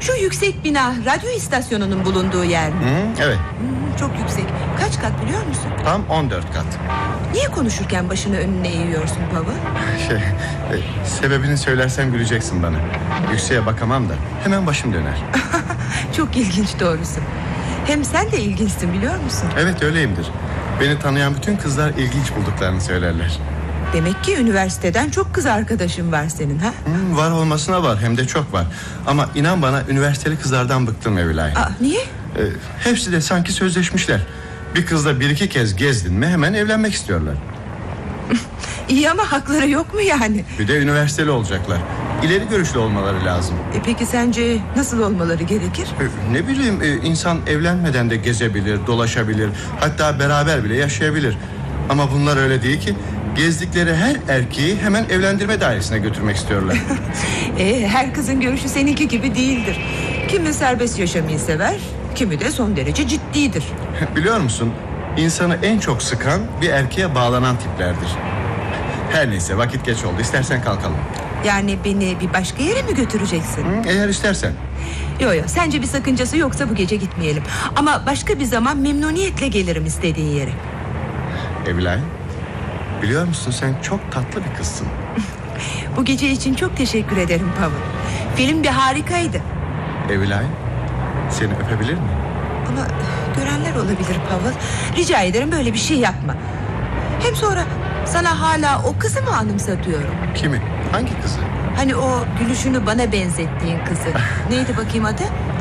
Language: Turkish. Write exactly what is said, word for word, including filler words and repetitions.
Şu yüksek bina radyo istasyonunun bulunduğu yer mi? Hı, evet. Hmm, çok yüksek. Kaç kat biliyor musun? Tam on dört kat. Niye konuşurken başını önüne eğiyorsun Pavel? Şey, e, sebebini söylersem güleceksin bana. Yükseğe bakamam da hemen başım döner. Çok ilginç doğrusu. Hem sen de ilginçsin biliyor musun? Evet, öyleyimdir. Beni tanıyan bütün kızlar ilginç bulduklarını söylerler. Demek ki üniversiteden çok kız arkadaşın var senin, ha? Hmm, var olmasına var, hem de çok var. Ama inan bana, üniversiteli kızlardan bıktım Evilay. Aa, niye? Ee, hepsi de sanki sözleşmişler. Bir kızla bir iki kez gezdin mi hemen evlenmek istiyorlar. İyi ama hakları yok mu yani? Bir de üniversiteli olacaklar. İleri görüşlü olmaları lazım. E peki sence nasıl olmaları gerekir? Ee, ne bileyim, e, insan evlenmeden de gezebilir, dolaşabilir, hatta beraber bile yaşayabilir. Ama bunlar öyle değil ki. Gezdikleri her erkeği hemen evlendirme dairesine götürmek istiyorlar. e, her kızın görüşü seninki gibi değildir. Kimi serbest yaşamayı sever, kimi de son derece ciddidir. Biliyor musun, insanı en çok sıkan bir erkeğe bağlanan tiplerdir. Her neyse, vakit geç oldu, istersen kalkalım. Yani beni bir başka yere mi götüreceksin? Hı, eğer istersen. Yok yok, sence bir sakıncası yoksa bu gece gitmeyelim. Ama başka bir zaman memnuniyetle gelirim istediğin yere. Evilay, biliyor musun, sen çok tatlı bir kızsın. Bu gece için çok teşekkür ederim Pavel. Film bir harikaydı. Evilay, seni öpebilir miyim? Ama görenler olabilir Pavel. Rica ederim, böyle bir şey yapma. Hem sonra sana hala o kızı mı anımsatıyorum? Kimi? Hangi kızı? Hani o gülüşünü bana benzettiğin kızı. Neydi bakayım adı?